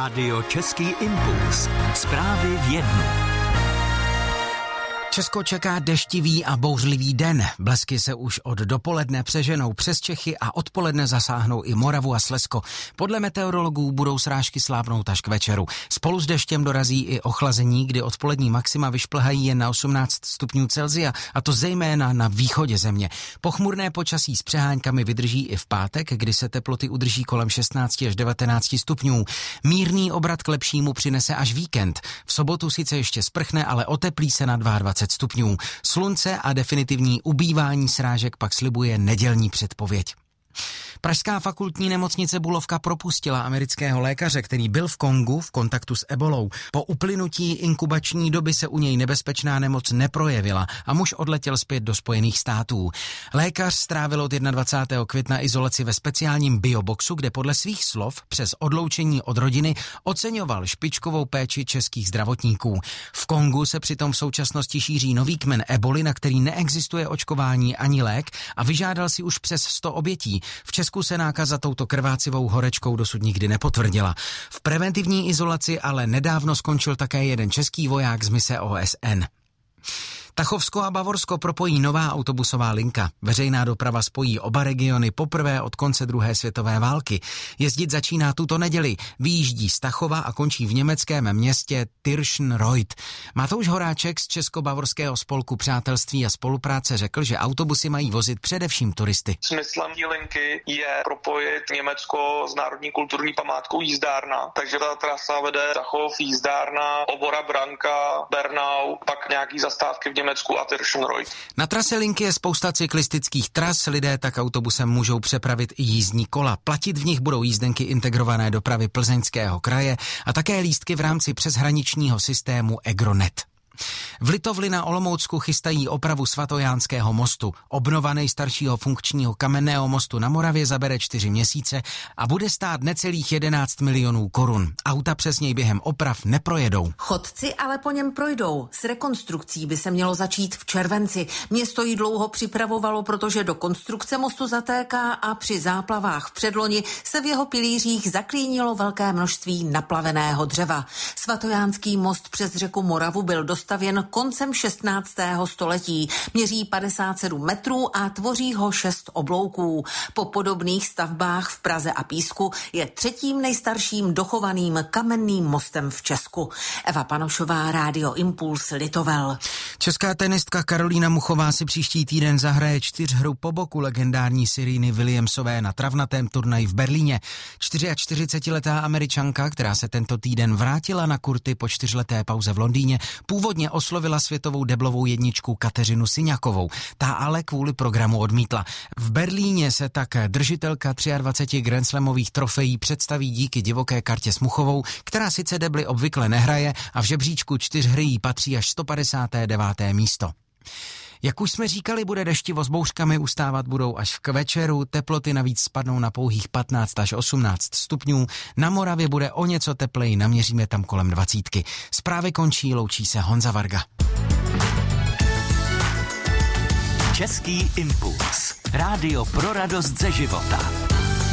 Rádio Český impuls. Zprávy v jednu. Česko čeká deštivý a bouřlivý den. Blesky se už od dopoledne přeženou přes Čechy a odpoledne zasáhnou i Moravu a Slezsko. Podle meteorologů budou srážky slábnout až k večeru. Spolu s deštěm dorazí i ochlazení, kdy odpolední maxima vyšplhají jen na 18 stupňů Celsia, a to zejména na východě země. Pochmurné počasí s přeháňkami vydrží i v pátek, kdy se teploty udrží kolem 16 až 19 stupňů. Mírný obrat k lepšímu přinese až víkend. V sobotu sice ještě sprchne, ale oteplí se na 22 stupňů. Slunce a definitivní ubývání srážek pak slibuje nedělní předpověď. Pražská fakultní nemocnice Bulovka propustila amerického lékaře, který byl v Kongu v kontaktu s ebolou. Po uplynutí inkubační doby se u něj nebezpečná nemoc neprojevila a muž odletěl zpět do Spojených států. Lékař strávil od 21. května izolaci ve speciálním bioboxu, kde podle svých slov přes odloučení od rodiny oceňoval špičkovou péči českých zdravotníků. V Kongu se přitom v současnosti šíří nový kmen eboli, na který neexistuje očkování ani lék, a vyžádal si už přes 100 obětí. V Česku se nákaza touto krvácivou horečkou dosud nikdy nepotvrdila. V preventivní izolaci ale nedávno skončil také jeden český voják z mise OSN. Tachovsko a Bavorsko propojí nová autobusová linka. Veřejná doprava spojí oba regiony poprvé od konce druhé světové války. Jezdit začíná tuto neděli. Vyjíždí z Tachova a končí v německém městě Tirschenreuth. Matouš Horáček z Česko-bavorského spolku přátelství a spolupráce řekl, že autobusy mají vozit především turisty. Smyslem té linky je propojit Německo s národní kulturní památkou Jízdárna. Takže ta trasa vede Tachov, Jízdárna, Obora, Branka, Bernau, pak nějaký zastávky v Německu a Tirschenreuth. Na trase linky je spousta cyklistických tras, lidé tak autobusem můžou přepravit i jízdní kola. Platit v nich budou jízdenky integrované dopravy Plzeňského kraje a také lístky v rámci přeshraničního systému EGRONET. V Litovli na Olomoucku chystají opravu Svatojánského mostu. Obnova nejstaršího funkčního kamenného mostu na Moravě zabere 4 měsíce a bude stát necelých 11 milionů korun. Auta přes něj během oprav neprojedou. Chodci ale po něm projdou. S rekonstrukcí by se mělo začít v červenci. Město ji dlouho připravovalo, protože do konstrukce mostu zatéká a při záplavách v předloni se v jeho pilířích zaklínilo velké množství naplaveného dřeva. Svatojánský most přes řeku Moravu byl dostavěn koncem 16. století. Měří 57 metrů a tvoří ho 6 oblouků. Po podobných stavbách v Praze a Písku je třetím nejstarším dochovaným kamenným mostem v Česku. Eva Panošová, Rádio Impuls, Litovel. Česká tenistka Karolína Muchová si příští týden zahraje 4hru po boku legendární Sereny Williamsové na travnatém turnaji v Berlíně. 44letá Američanka, která se tento týden vrátila na kurty po 4leté pauze v Londýně, původně oslovila světovou deblovou jedničku Kateřinu Siňakovou. Ta ale kvůli programu odmítla. V Berlíně se tak držitelka 23 grandslamových trofejí představí díky divoké kartě s Muchovou, která sice debly obvykle nehraje a v žebříčku 4 jí patří až 159. místo. Jak už jsme říkali, bude deštivo s bouřkami, ustávat budou až k večeru, teploty navíc spadnou na pouhých 15 až 18 stupňů, na Moravě bude o něco tepleji, naměříme tam kolem 20. Zprávy končí, loučí se Honza Varga. Český impuls. Rádio pro radost ze života.